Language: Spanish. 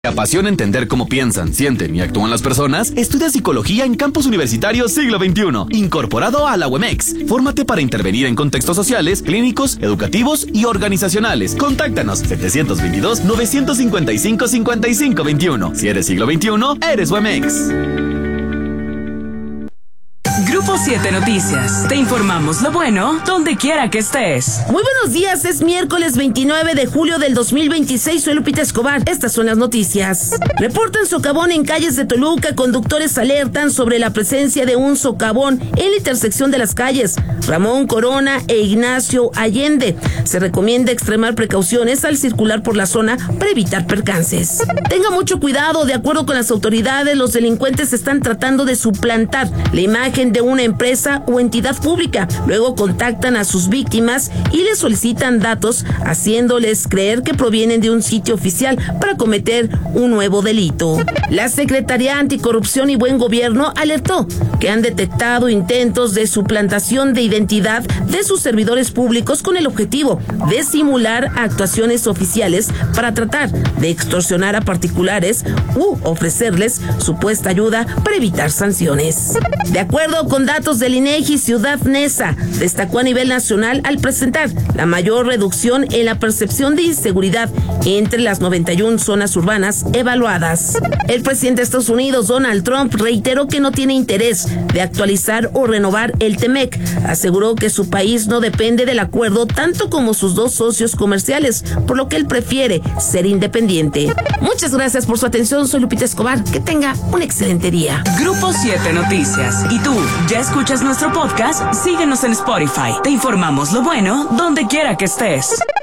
¿Te apasiona entender cómo piensan, sienten y actúan las personas? Estudia Psicología en Campus Universitario Siglo XXI, incorporado a la UEMEX. Fórmate para intervenir en contextos sociales, clínicos, educativos y organizacionales. Contáctanos 722-955-5521. Si eres Siglo XXI, eres UEMEX. Grupo 7 Noticias. Te informamos lo bueno donde quiera que estés. Muy buenos días, es miércoles 29 de julio del 2026. Soy Lupita Escobar. Estas son las noticias. Reportan socavón en calles de Toluca. Conductores alertan sobre la presencia de un socavón en la intersección de las calles Ramón Corona e Ignacio Allende. Se recomienda extremar precauciones al circular por la zona para evitar percances. Tenga mucho cuidado. De acuerdo con las autoridades, los delincuentes están tratando de suplantar la imagen de una empresa o entidad pública. Luego contactan a sus víctimas y les solicitan datos, haciéndoles creer que provienen de un sitio oficial para cometer un nuevo delito. La Secretaría Anticorrupción y Buen Gobierno alertó que han detectado intentos de suplantación de identidad de sus servidores públicos con el objetivo de simular actuaciones oficiales para tratar de extorsionar a particulares u ofrecerles supuesta ayuda para evitar sanciones. De acuerdo con datos del INEGI, Ciudad Neza destacó a nivel nacional al presentar la mayor reducción en la percepción de inseguridad entre las 91 zonas urbanas evaluadas. El presidente de Estados Unidos, Donald Trump, reiteró que no tiene interés de actualizar o renovar el TEMEC. Aseguró que su país no depende del acuerdo tanto como sus dos socios comerciales, por lo que él prefiere ser independiente. Muchas gracias por su atención. Soy Lupita Escobar. Que tenga un excelente día. Grupo 7 Noticias. ¿Y tú ya escuchas nuestro podcast? Síguenos en Spotify. Te informamos lo bueno donde quiera que estés.